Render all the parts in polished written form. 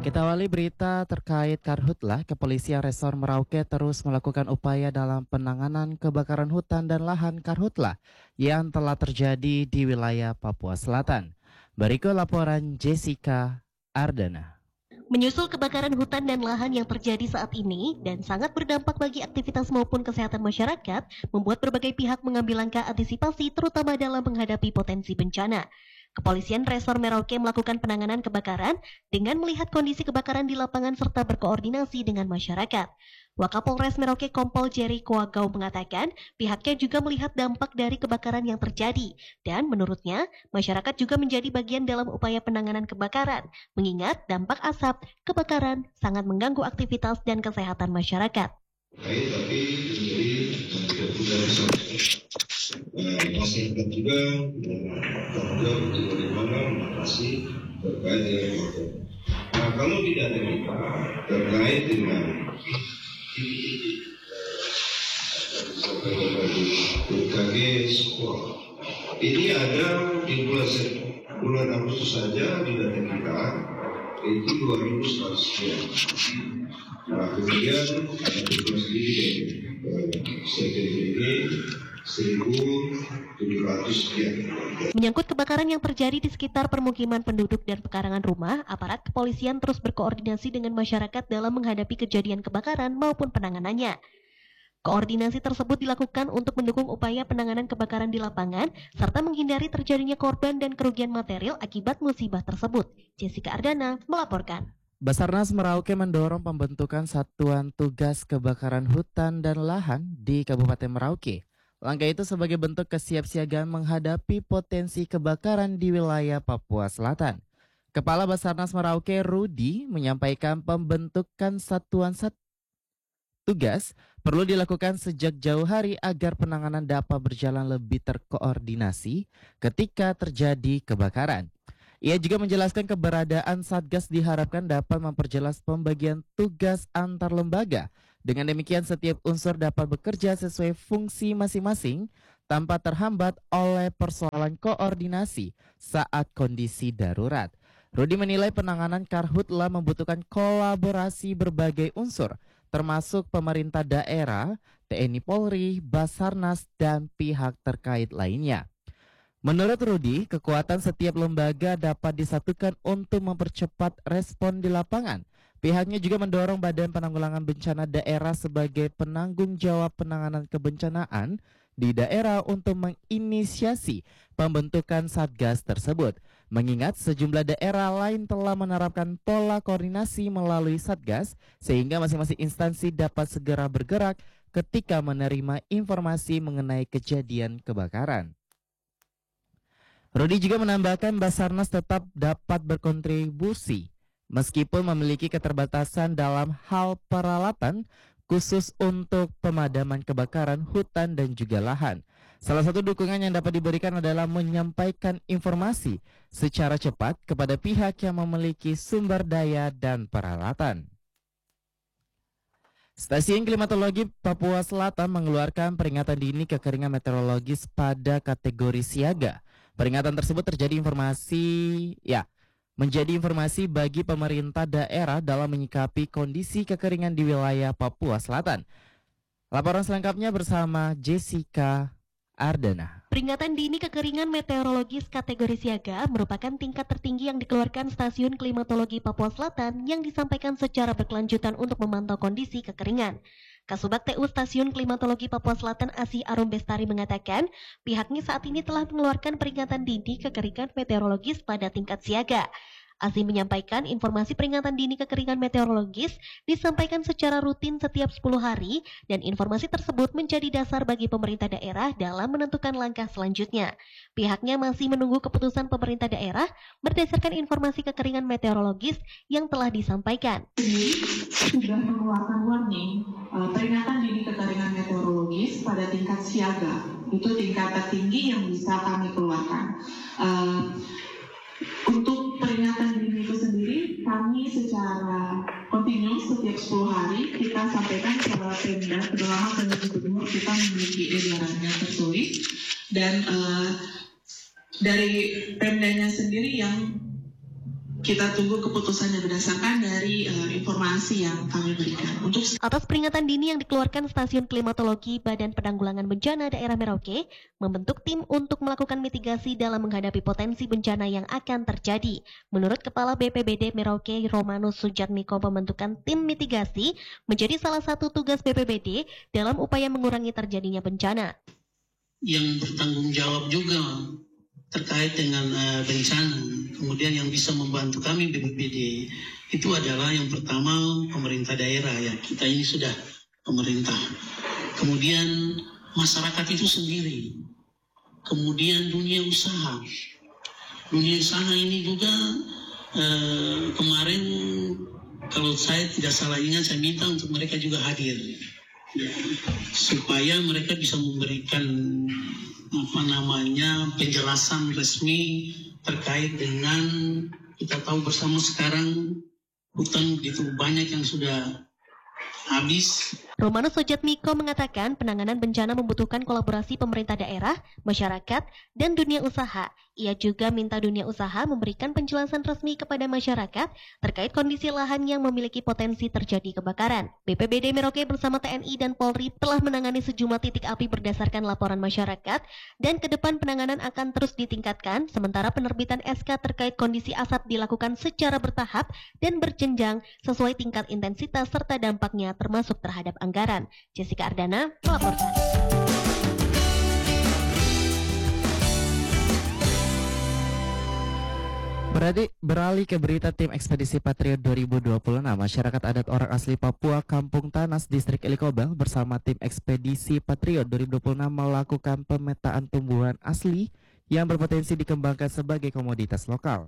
Kita awali berita terkait Karhutlah. Kepolisian Resor Merauke terus melakukan upaya dalam penanganan kebakaran hutan dan lahan Karhutlah yang telah terjadi di wilayah Papua Selatan. Berikut laporan Jessica Ardana. Menyusul kebakaran hutan dan lahan yang terjadi saat ini dan sangat berdampak bagi aktivitas maupun kesehatan masyarakat, membuat berbagai pihak mengambil langkah antisipasi terutama dalam menghadapi potensi bencana. Kepolisian Resor Merauke melakukan penanganan kebakaran dengan melihat kondisi kebakaran di lapangan serta berkoordinasi dengan masyarakat. Wakapolres Merauke Kompol Jerry Koagau mengatakan pihaknya juga melihat dampak dari kebakaran yang terjadi dan menurutnya masyarakat juga menjadi bagian dalam upaya penanganan kebakaran mengingat dampak asap kebakaran sangat mengganggu aktivitas dan kesehatan masyarakat. Tapi menjadi tidak mudah masyarakat juga tanggung jawab untuk bagaimana mengatasi terkait dengan itu. Nah, kalau tidak ada kita terkait dengan BKG support ini ada di bulan Agustus saja di data kita itu 2.100 sekian. Nah, kemudian ada tugas di ini 1.700 sekian. Menyangkut kebakaran yang terjadi di sekitar permukiman penduduk dan pekarangan rumah, aparat kepolisian terus berkoordinasi dengan masyarakat dalam menghadapi kejadian kebakaran maupun penanganannya. Koordinasi tersebut dilakukan untuk mendukung upaya penanganan kebakaran di lapangan serta menghindari terjadinya korban dan kerugian material akibat musibah tersebut. Jessica Ardana melaporkan. Basarnas Merauke mendorong pembentukan Satuan Tugas Kebakaran Hutan dan Lahan di Kabupaten Merauke. Langkah itu sebagai bentuk kesiapsiagaan menghadapi potensi kebakaran di wilayah Papua Selatan. Kepala Basarnas Merauke Rudi menyampaikan pembentukan Satuan Tugas perlu dilakukan sejak jauh hari agar penanganan dapat berjalan lebih terkoordinasi ketika terjadi kebakaran. Ia juga menjelaskan keberadaan Satgas diharapkan dapat memperjelas pembagian tugas antar lembaga. Dengan demikian setiap unsur dapat bekerja sesuai fungsi masing-masing tanpa terhambat oleh persoalan koordinasi saat kondisi darurat. Rudi menilai penanganan Karhutlah membutuhkan kolaborasi berbagai unsur, termasuk pemerintah daerah, TNI Polri, Basarnas, dan pihak terkait lainnya. Menurut Rudi, kekuatan setiap lembaga dapat disatukan untuk mempercepat respon di lapangan. Pihaknya juga mendorong Badan Penanggulangan Bencana Daerah sebagai penanggung jawab penanganan kebencanaan di daerah untuk menginisiasi pembentukan Satgas tersebut. Mengingat sejumlah daerah lain telah menerapkan pola koordinasi melalui Satgas, sehingga masing-masing instansi dapat segera bergerak ketika menerima informasi mengenai kejadian kebakaran. Rudi juga menambahkan Basarnas tetap dapat berkontribusi meskipun memiliki keterbatasan dalam hal peralatan khusus untuk pemadaman kebakaran hutan dan juga lahan. Salah satu dukungan yang dapat diberikan adalah menyampaikan informasi secara cepat kepada pihak yang memiliki sumber daya dan peralatan. Stasiun Klimatologi Papua Selatan mengeluarkan peringatan dini kekeringan meteorologis pada kategori siaga. Peringatan tersebut menjadi informasi bagi pemerintah daerah dalam menyikapi kondisi kekeringan di wilayah Papua Selatan. Laporan selengkapnya bersama Jessica Ardana. Peringatan dini kekeringan meteorologis kategori siaga merupakan tingkat tertinggi yang dikeluarkan Stasiun Klimatologi Papua Selatan yang disampaikan secara berkelanjutan untuk memantau kondisi kekeringan. Kasubag TU Stasiun Klimatologi Papua Selatan Asih Arum Bestari mengatakan pihaknya saat ini telah mengeluarkan peringatan dini kekeringan meteorologis pada tingkat siaga. Asih menyampaikan informasi peringatan dini kekeringan meteorologis disampaikan secara rutin setiap 10 hari dan informasi tersebut menjadi dasar bagi pemerintah daerah dalam menentukan langkah selanjutnya. Pihaknya masih menunggu keputusan pemerintah daerah berdasarkan informasi kekeringan meteorologis yang telah disampaikan. Sudah mengeluarkan warning peringatan dini kekeringan meteorologis pada tingkat siaga. Itu tingkat tertinggi yang bisa kami keluarkan. Untuk peringatan dini itu sendiri, kami secara kontinu setiap 10 hari kita sampaikan kepada Pemda, terutama Pemda Gubernur kita memiliki edarannya tertulis dan dari Pemdanya sendiri yang kita tunggu keputusannya berdasarkan dari informasi yang kami berikan. Atas peringatan dini yang dikeluarkan Stasiun Klimatologi Badan Penanggulangan Bencana Daerah Merauke membentuk tim untuk melakukan mitigasi dalam menghadapi potensi bencana yang akan terjadi. Menurut Kepala BPBD Merauke Romanus Sujatmiko, pembentukan tim mitigasi menjadi salah satu tugas BPBD dalam upaya mengurangi terjadinya bencana. Yang bertanggung jawab juga terkait dengan bencana, kemudian yang bisa membantu kami BPBD itu adalah yang pertama pemerintah daerah, ya kita ini sudah pemerintah, kemudian masyarakat itu sendiri, kemudian dunia usaha ini juga kemarin kalau saya tidak salah ingat saya minta untuk mereka juga hadir, ya, supaya mereka bisa memberikan penjelasan resmi terkait dengan kita tahu bersama sekarang hutan begitu banyak yang sudah habis. Romanus Sujatmiko mengatakan penanganan bencana membutuhkan kolaborasi pemerintah daerah, masyarakat, dan dunia usaha. Ia juga minta dunia usaha memberikan penjelasan resmi kepada masyarakat terkait kondisi lahan yang memiliki potensi terjadi kebakaran. BPBD Merauke bersama TNI dan Polri telah menangani sejumlah titik api berdasarkan laporan masyarakat dan ke depan penanganan akan terus ditingkatkan, sementara penerbitan SK terkait kondisi asap dilakukan secara bertahap dan berjenjang sesuai tingkat intensitas serta dampaknya termasuk terhadap anggaran. Jessica Ardana melaporkan. Beralih ke berita tim ekspedisi Patriot 2026, masyarakat adat orang asli Papua Kampung Tanas Distrik Elikobel bersama tim ekspedisi Patriot 2026 melakukan pemetaan tumbuhan asli yang berpotensi dikembangkan sebagai komoditas lokal.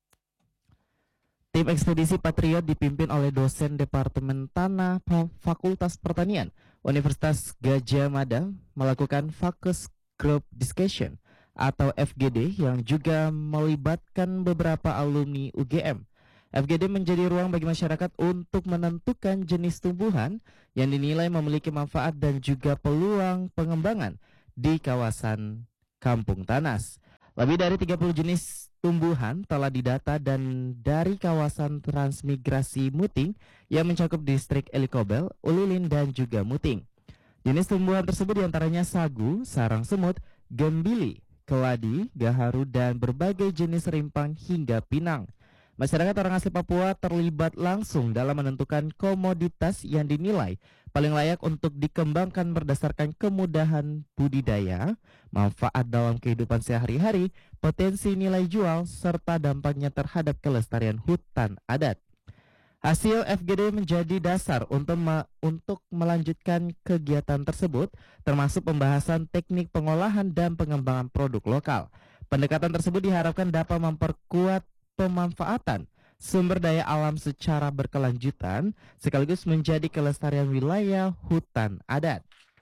Tim ekspedisi Patriot dipimpin oleh dosen Departemen Tanah Fakultas Pertanian Universitas Gadjah Mada melakukan Focus Group Discussion atau FGD yang juga melibatkan beberapa alumni UGM. FGD menjadi ruang bagi masyarakat untuk menentukan jenis tumbuhan yang dinilai memiliki manfaat dan juga peluang pengembangan di kawasan Kampung Tanas. Lebih dari 30 jenis tumbuhan telah didata dan dari kawasan transmigrasi Muting yang mencakup distrik Elikobel, Ulilin, dan juga Muting. Jenis tumbuhan tersebut diantaranya sagu, sarang semut, gembili, keladi, gaharu, dan berbagai jenis rimpang hingga pinang. Masyarakat orang asli Papua terlibat langsung dalam menentukan komoditas yang dinilai paling layak untuk dikembangkan berdasarkan kemudahan budidaya, manfaat dalam kehidupan sehari-hari, potensi nilai jual, serta dampaknya terhadap kelestarian hutan adat. Hasil FGD menjadi dasar untuk melanjutkan kegiatan tersebut, termasuk pembahasan teknik pengolahan dan pengembangan produk lokal. Pendekatan tersebut diharapkan dapat memperkuat pemanfaatan sumber daya alam secara berkelanjutan, sekaligus menjadi kelestarian wilayah hutan adat.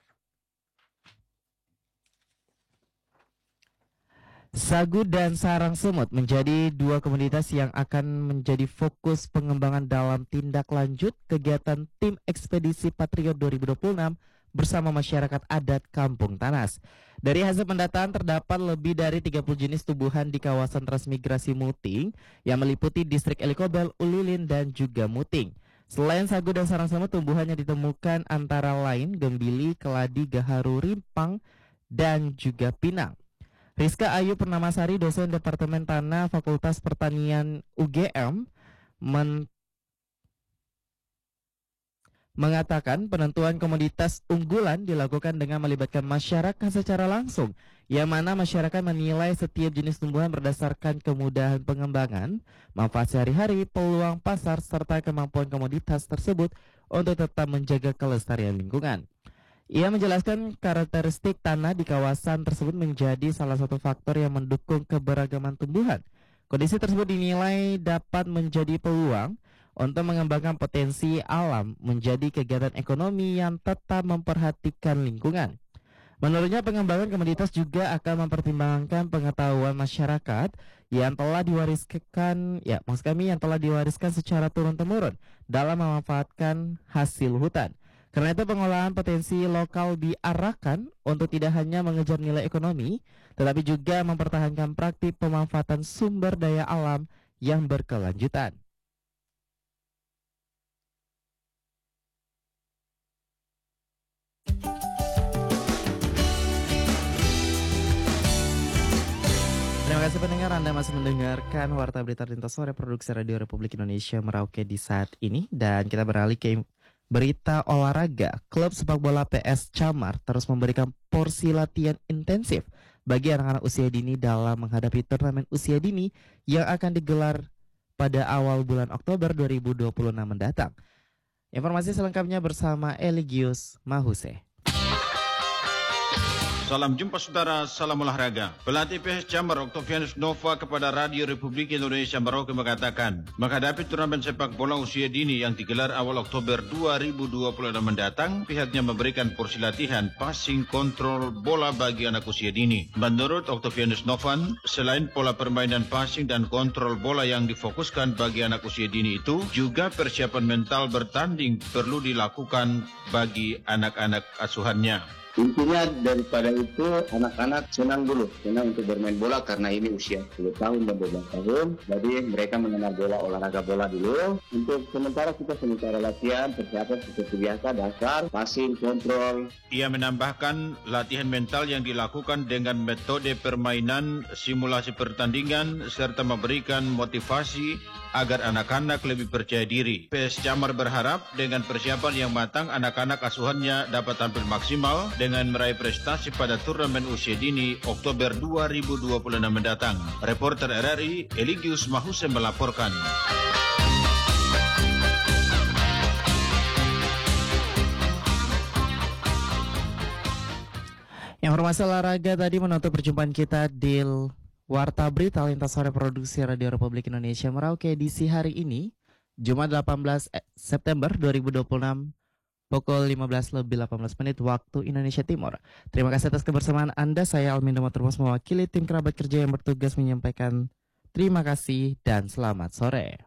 Sagu dan sarang semut menjadi dua komoditas yang akan menjadi fokus pengembangan dalam tindak lanjut kegiatan tim ekspedisi Patriot 2026 bersama masyarakat adat Kampung Tanas. Dari hasil pendataan terdapat lebih dari 30 jenis tumbuhan di kawasan transmigrasi Muting yang meliputi distrik Elikobel, Ulilin, dan juga Muting. Selain sagu dan sarang semut, tumbuhan yang ditemukan antara lain gembili, keladi, gaharu, rimpang, dan juga pinang. Rizka Ayu Pernamasari, dosen Departemen Tanah Fakultas Pertanian UGM, mengatakan penentuan komoditas unggulan dilakukan dengan melibatkan masyarakat secara langsung, yang mana masyarakat menilai setiap jenis tumbuhan berdasarkan kemudahan pengembangan, manfaat sehari-hari, peluang pasar, serta kemampuan komoditas tersebut untuk tetap menjaga kelestarian lingkungan. Ia menjelaskan karakteristik tanah di kawasan tersebut menjadi salah satu faktor yang mendukung keberagaman tumbuhan. Kondisi tersebut dinilai dapat menjadi peluang untuk mengembangkan potensi alam menjadi kegiatan ekonomi yang tetap memperhatikan lingkungan. Menurutnya, pengembangan komoditas juga akan mempertimbangkan pengetahuan masyarakat yang telah diwariskan secara turun-temurun dalam memanfaatkan hasil hutan. Karena itu pengolahan potensi lokal diarahkan untuk tidak hanya mengejar nilai ekonomi, tetapi juga mempertahankan praktik pemanfaatan sumber daya alam yang berkelanjutan. Terima kasih pendengar, Anda masih mendengarkan Warta Berita Lintas Sore Produksi Radio Republik Indonesia Merauke di saat ini. Dan kita beralih ke berita olahraga. Klub sepak bola PS Camar terus memberikan porsi latihan intensif bagi anak-anak usia dini dalam menghadapi turnamen usia dini yang akan digelar pada awal bulan Oktober 2026 mendatang. Informasi selengkapnya bersama Eligius Mahuse. Salam jumpa saudara, salam olahraga. Pelatih PS Camar Octavianus Nova kepada Radio Republik Indonesia Merauke mengatakan, menghadapi turnamen sepak bola usia dini yang digelar awal Oktober 2026 mendatang, pihaknya memberikan porsi latihan passing kontrol bola bagi anak usia dini. Menurut Octavianus Novan, selain pola permainan passing dan kontrol bola yang difokuskan bagi anak usia dini itu, juga persiapan mental bertanding perlu dilakukan bagi anak-anak asuhannya. Intinya daripada itu anak-anak senang untuk bermain bola karena ini usia 10 tahun dan 12 tahun. Jadi mereka mengenal bola, olahraga bola dulu. Untuk sementara kita latihan persiapan seperti biasa, dasar, passing, kontrol. Ia menambahkan latihan mental yang dilakukan dengan metode permainan, simulasi pertandingan, serta memberikan motivasi agar anak-anak lebih percaya diri. PS Camar berharap dengan persiapan yang matang, anak-anak asuhannya dapat tampil maksimal dengan meraih prestasi pada turnamen usia dini Oktober 2026 mendatang. Reporter RRI Eligius Mahuse melaporkan. Informasi olahraga tadi menutup perjumpaan kita di Warta Berita Lintas Sore Produksi Radio Republik Indonesia Merauke edisi hari ini, Jumat 18 September 2026, pukul 15 lebih 18 menit waktu Indonesia Timur. Terima kasih atas kebersamaan Anda. Saya Almindo Maturmos mewakili tim kerabat kerja yang bertugas menyampaikan terima kasih dan selamat sore.